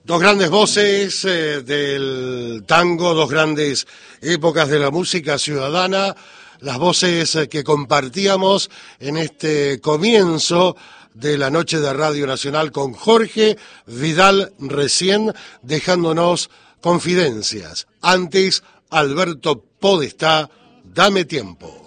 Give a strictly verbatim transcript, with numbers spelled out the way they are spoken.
Dos grandes voces eh, del tango, dos grandes épocas de la música ciudadana, las voces eh, que compartíamos en este comienzo de la noche de Radio Nacional con Jorge Vidal recién dejándonos confidencias. Antes, Alberto Podestá, Dame Tiempo.